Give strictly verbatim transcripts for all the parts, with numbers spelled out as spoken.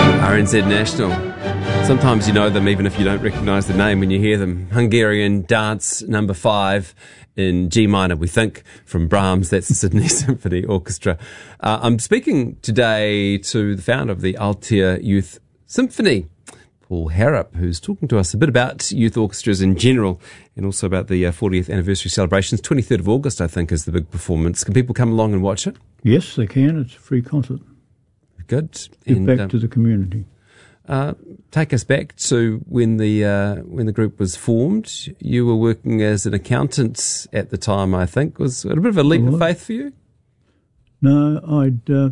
R N Z National. Sometimes you know them even if you don't recognise the name when you hear them. Hungarian Dance Number Five in G minor, we think, from Brahms. That's the Sydney Symphony Orchestra. Uh, I'm speaking today to the founder of the Altea Youth Symphony, Paul Harrop, who's talking to us a bit about youth orchestras in general and also about the uh, fortieth anniversary celebrations. twenty-third of August, I think, is the big performance. Can people come along and watch it? Yes, they can. It's a free concert. Good. Give and, back um, to the community. Uh, take us back to when the uh, when the group was formed. You were working as an accountant at the time, I think. Was it a bit of a leap of faith for you? No, I'd. Uh,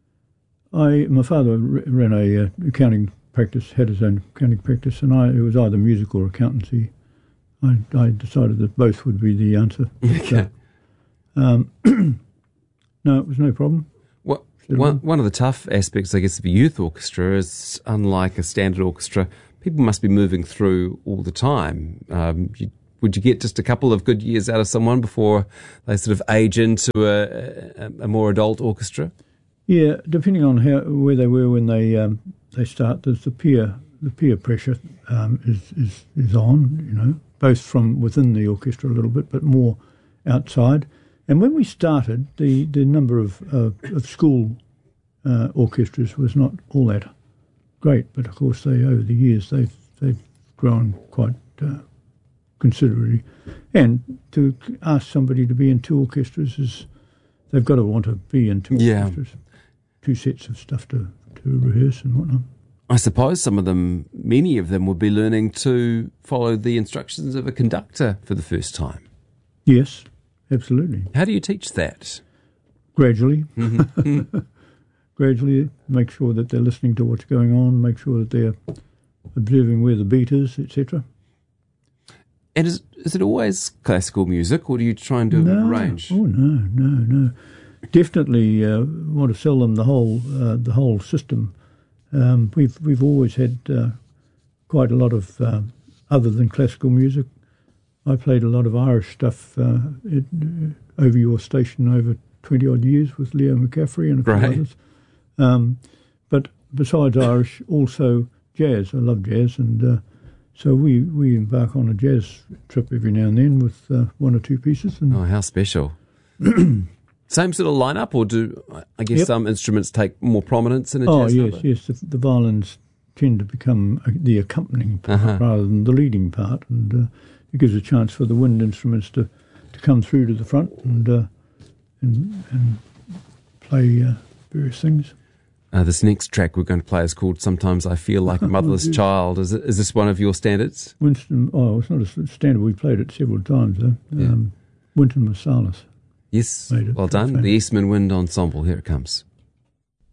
I my father ran a uh, accounting practice, had his own accounting practice, and I it was either music or accountancy. I, I decided that both would be the answer. Okay. So, um, no, it was no problem. Well, one, one of the tough aspects, I guess, of a youth orchestra is, unlike a standard orchestra, people must be moving through all the time. Um, you, would you get just a couple of good years out of someone before they sort of age into a, a, a more adult orchestra? Yeah, depending on how where they were when they um, they start, there's the peer the peer pressure um, is, is is on, you know, both from within the orchestra a little bit, but more outside. And when we started, the, the number of, uh, of school uh, orchestras was not all that great, but of course they over the years they've they've grown quite uh, considerably. And to ask somebody to be in two orchestras is they've got to want to be in two yeah. orchestras, two sets of stuff to, to rehearse and whatnot. I suppose some of them, many of them, would be learning to follow the instructions of a conductor for the first time. Yes. Absolutely. How do you teach that? Gradually. Mm-hmm. Gradually, make sure that they're listening to what's going on, make sure that they're observing where the beat is, et cetera. And is, is it always classical music, or do you try and do no. a range? Oh, no, no, no. Definitely uh, want to sell them the whole uh, the whole system. Um, we've we've always had uh, quite a lot of uh, other than classical music. I played a lot of Irish stuff uh, it, uh, over your station over twenty odd years with Leo McCaffrey and a few right. others. Um, but besides Irish, also jazz. I love jazz, and uh, so we, we embark on a jazz trip every now and then with uh, one or two pieces. And oh, how special! Same sort of lineup, or do I guess yep. some instruments take more prominence in a oh, jazz yes, number? yes. The, the violins tend to become the accompanying part uh-huh. rather than the leading part, and uh, it gives a chance for the wind instruments to, to come through to the front and uh, and, and play uh, various things. Uh, this next track we're going to play is called "Sometimes I Feel Like a Motherless oh, Child." Is it, is this one of your standards? Winston, oh, it's not a standard. We played it several times, though. Yeah. Um, Wynton Marsalis. Yes, well done. The Eastman Wind Ensemble. Here it comes.